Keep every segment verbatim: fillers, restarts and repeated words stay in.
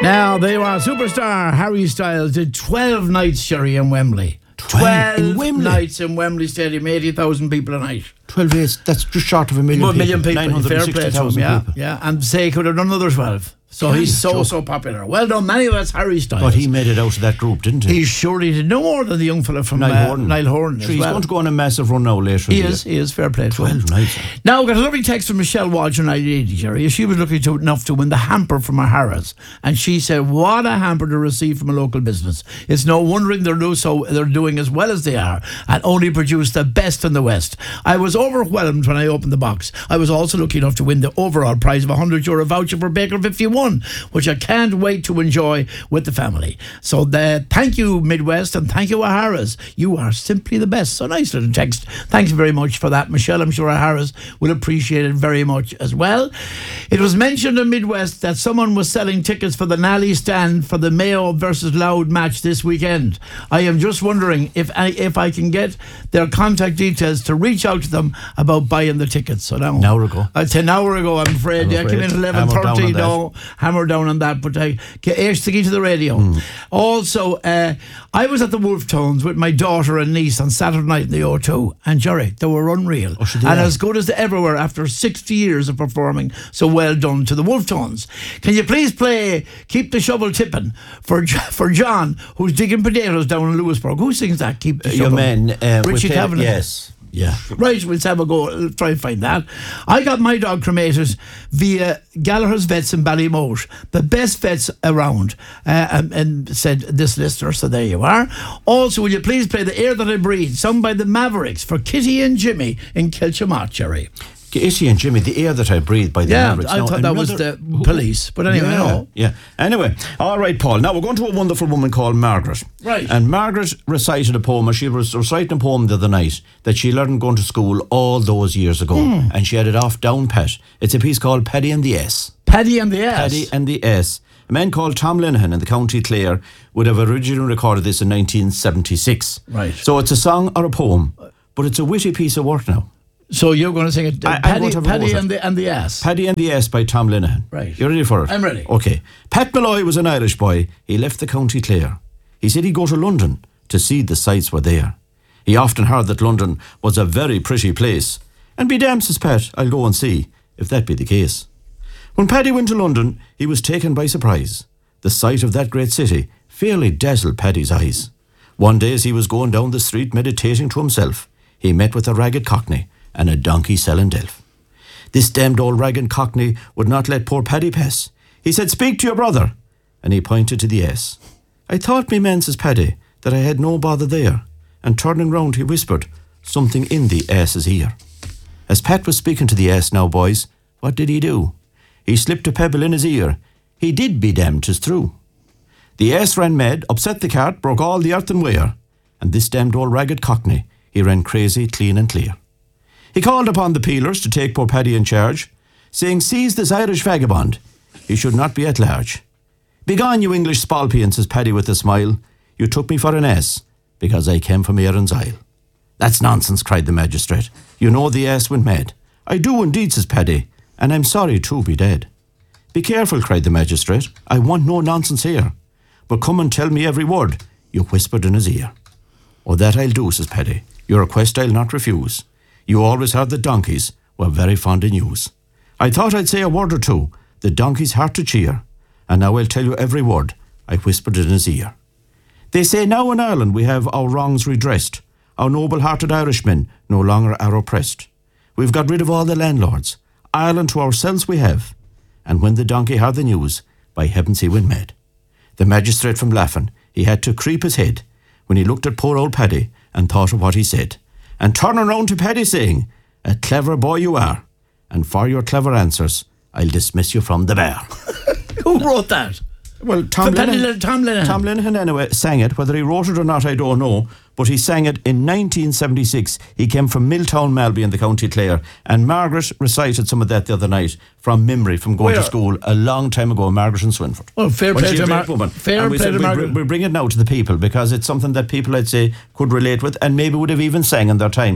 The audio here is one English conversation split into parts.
Now, they were superstar Harry Styles did twelve nights, Sherry, in Wembley. twelve in Wembley? nights in Wembley Stadium, eighty thousand people a night. twelve days, that's just short of a million Well, people. million people, nine hundred sixty thousand yeah, people. yeah, and say could have done another twelve. So Yeah, he's so, joke. so popular. Well done, many of us, Harry Styles. But he made it out of that group, didn't he? He surely did no more than the young fella from Niall uh, Horan. Niall Horan as Sure, he's well. going to go on a massive run now later. He in the is, year. he is, fair play to him. twelve nights. Now, we got a lovely text from Michelle Walsh on nineteen eighty, Jerry. She was lucky to, enough to win the hamper from her Harrods. And she said, what a hamper to receive from a local business. It's no wondering they're, do so, they're doing as well as they are and only produce the best in the West. I was overwhelmed when I opened the box. I was also lucky enough to win the overall prize of a one hundred euro voucher for Baker fifty-one, which I can't wait to enjoy with the family. So the, thank you, Midwest, and thank you, O'Hara's. You are simply the best. So nice little text. Thanks very much for that, Michelle. I'm sure O'Hara's will appreciate it very much as well. It was mentioned in Midwest that someone was selling tickets for the Nally stand for the Mayo versus Louth match this weekend. I am just wondering if I, if I can get their contact details to reach out to them about buying the tickets. So now, An hour ago. Uh, it's an hour ago, I'm afraid. I'm yeah, I came in afraid. at eleven Hammer down thirty. on that. No, hammer down on that. But I get to the radio. Mm. Also, uh, I was at the Wolf Tones with my daughter and niece on Saturday night in the O two, and Jerry, they were unreal. Oh, and as good as they ever were after sixty years of performing. So well done to the Wolf Tones. Can you please play Keep the Shovel Tippin' for for John, who's digging potatoes down in Lewisburg? Who sings that? Keep the Uh, Shovel. your man, uh, we Richie played- Kavanagh. Yes. Yeah. Right, we'll have a go. I'll try and find that. I got my dog cremated via Gallagher's Vets in Ballymote, the best vets around, uh, and, and said this listener, so there you are. Also, will you please play The Air That I Breathe, sung by the Mavericks for Kitty and Jimmy in Kilchamott, Jerry. Kitty and Jimmy, The Air That I Breathe by the Yeah, Mavericks. I Now, thought that was another- the police, but anyway, yeah, no. Yeah. Anyway, all right, Paul. Now we're going to a wonderful woman called Margaret. Right. And Margaret recited a poem. She was reciting a poem the other night that she learned going to school all those years ago, Mm. and she had it off down pat. It's a piece called Paddy and the S. Paddy and the S. Paddy and the S. A man called Tom Linehan in the County Clare would have originally recorded this in nineteen seventy-six. Right. So it's a song or a poem, but it's a witty piece of work now. So you're going to sing it, uh, I- I'm Paddy, going to Paddy propose and the and the S. Paddy and the S by Tom Linehan. Right. You ready for it? I'm ready. Okay. Pat Malloy was an Irish boy. He left the County Clare. He said he'd go to London to see the sights were there. He often heard that London was a very pretty place. And be damned, says Pat, I'll go and see if that be the case. When Paddy went to London, he was taken by surprise. The sight of that great city fairly dazzled Paddy's eyes. One day as he was going down the street meditating to himself, he met with a ragged cockney and a donkey selling delf. This damned old ragged cockney would not let poor Paddy pass. He said, speak to your brother. And he pointed to the S. I thought, me man, says Paddy, that I had no bother there. And turning round, he whispered something in the S's ear. As Pat was speaking to the S now, boys, what did he do? He slipped a pebble in his ear. He did be damned, 'tis true. The S ran mad, upset the cart, broke all the earthenware. And this damned old ragged cockney, he ran crazy, clean and clear. He called upon the peelers to take poor Paddy in charge, saying, seize this Irish vagabond. He should not be at large. Begone, you English spalpeon, says Paddy with a smile. You took me for an ass, because I came from Erin's Isle. That's nonsense, cried the magistrate. You know the ass went mad. I do indeed, says Paddy, and I'm sorry to be dead. Be careful, cried the magistrate. I want no nonsense here. But come and tell me every word you whispered in his ear. Oh, that I'll do, says Paddy. Your request I'll not refuse. You always heard that donkeys were very fond of news. I thought I'd say a word or two, the donkey's heart to cheer, and now I'll tell you every word I whispered in his ear. They say now in Ireland we have our wrongs redressed. Our noble-hearted Irishmen no longer are oppressed. We've got rid of all the landlords. Ireland to ourselves we have. And when the donkey heard the news, by heavens he went mad. The magistrate from laughing, he had to creep his head when he looked at poor old Paddy and thought of what he said. And turning round to Paddy saying, a clever boy you are, and for your clever answers, I'll dismiss you from the bar. Who wrote that? Well, Tom Paddy Linehan, Lin- Tom Linehan. Tom Linehan anyway sang it. Whether he wrote it or not, I don't know. But he sang it in nineteen seventy-six. He came from Milltown, Malby in the County Clare. And Margaret recited some of that the other night from memory, from going Where? to school a long time ago, Margaret in Swinford. Oh, fair Well, play she's to a great Mar- woman. fair And we play said to we, Margaret. we bring it now to the people because it's something that people, I'd say, could relate with and maybe would have even sang in their time.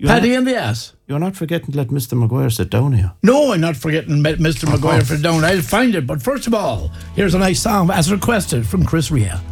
You're Paddy not, in the ass. you're not forgetting to let Mister Maguire sit down here. No, I'm not forgetting Mister Maguire for down. I'll find it. But first of all, here's a nice song as requested from Chris Rea.